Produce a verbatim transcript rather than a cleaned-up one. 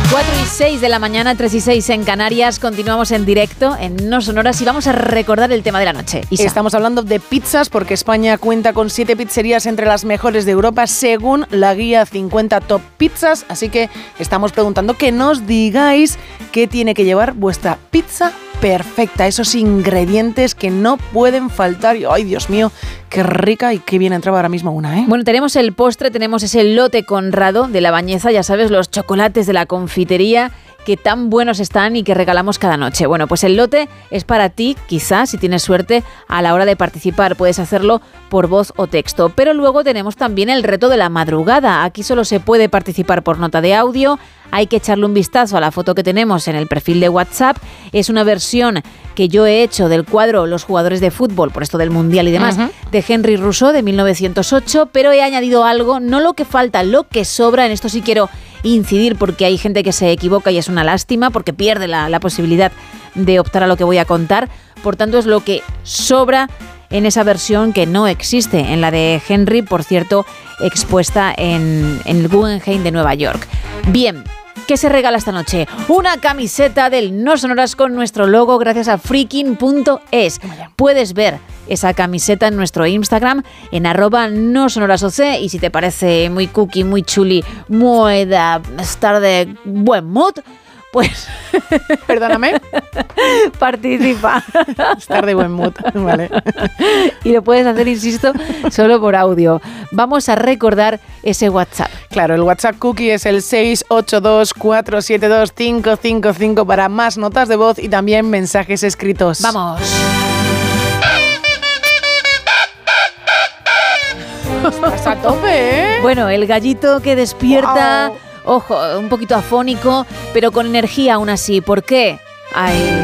cuatro y seis de la mañana, tres y seis en Canarias. Continuamos en directo en No Sonoras y vamos a recordar el tema de la noche. Isa. Estamos hablando de pizzas porque España cuenta con siete pizzerías entre las mejores de Europa según la guía cincuenta Top Pizzas. Así que estamos preguntando que nos digáis qué tiene que llevar vuestra pizza perfecta. Esos ingredientes que no pueden faltar. Y, ¡ay, Dios mío! ¡Qué rica y qué bien entraba ahora mismo una, ¿eh? Bueno, tenemos el postre, tenemos ese lote Conrado de La Bañeza, ya sabes, los chocolates de la confitería que tan buenos están y que regalamos cada noche. Bueno, pues el lote es para ti, quizás, si tienes suerte, a la hora de participar. Puedes hacerlo por voz o texto. Pero luego tenemos también el reto de la madrugada. Aquí solo se puede participar por nota de audio. Hay que echarle un vistazo a la foto que tenemos en el perfil de WhatsApp. Es una versión que yo he hecho del cuadro Los jugadores de fútbol, por esto del Mundial y demás, uh-huh. de Henry Rousseau de mil novecientos ocho, pero he añadido algo, no lo que falta, lo que sobra. En esto sí quiero incidir porque hay gente que se equivoca y es una lástima porque pierde la, la posibilidad de optar a lo que voy a contar. Por tanto, es lo que sobra en esa versión que no existe, en la de Henry, por cierto, expuesta en, en el Guggenheim de Nueva York. Bien, ¿qué se regala esta noche? Una camiseta del No Sonoras con nuestro logo gracias a freaking punto es. Puedes ver esa camiseta en nuestro Instagram, en arroba no sonorasoc, y si te parece muy cookie, muy chuli, muy de estar de buen mood, pues... Perdóname. Participa. Estar de buen mood, vale. Y lo puedes hacer, insisto, solo por audio. Vamos a recordar ese WhatsApp. Claro, el WhatsApp cookie es el seis ocho dos, cuatro siete dos, cinco cinco cinco para más notas de voz y también mensajes escritos. ¡Vamos! Estás a tope, ¿eh? Bueno, el gallito que despierta... Wow. Ojo, un poquito afónico, pero con energía aún así. ¿Por qué? Ay,